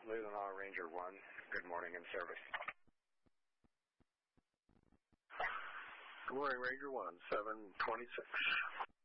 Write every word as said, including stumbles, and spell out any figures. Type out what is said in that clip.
Leelanau Ranger one, good morning in service. Good morning, Ranger one, seven twenty-six.